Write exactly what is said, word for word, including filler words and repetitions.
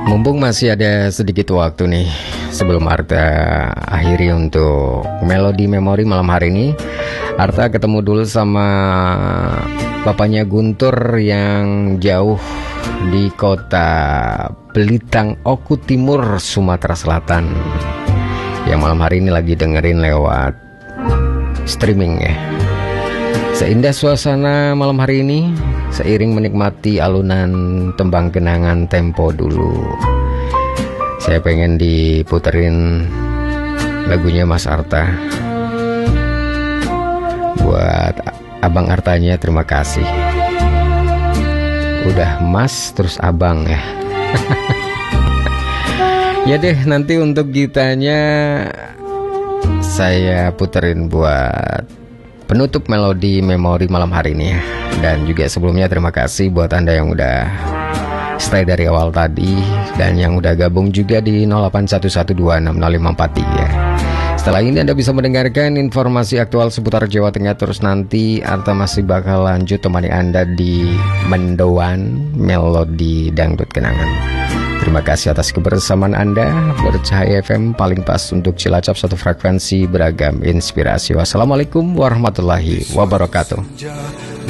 Mumpung masih ada sedikit waktu nih sebelum Arta akhiri untuk Melodi Memori malam hari ini, Arta ketemu dulu sama bapaknya Guntur yang jauh di kota Belitang, Oku Timur, Sumatera Selatan, yang malam hari ini lagi dengerin lewat streaming ya. Seindah suasana malam hari ini, seiring menikmati alunan tembang kenangan tempo dulu, saya pengen diputerin lagunya Mas Arta. Buat Abang Artanya, terima kasih. Udah Mas terus Abang ya. Ya deh, nanti untuk gitanya saya puterin buat penutup Melodi Memori malam hari ini ya. Dan juga sebelumnya terima kasih buat Anda yang udah stay dari awal tadi, dan yang udah gabung juga di nol delapan satu satu dua enam nol lima empat tiga. Setelah ini Anda bisa mendengarkan informasi aktual seputar Jawa Tengah. Terus nanti Arta masih bakal lanjut temani Anda di Mendoan Melodi Dangdut Kenangan. Terima kasih atas kebersamaan Anda. Bercahaya F M, paling pas untuk Cilacap, satu frekuensi beragam inspirasi. Wassalamualaikum warahmatullahi wabarakatuh.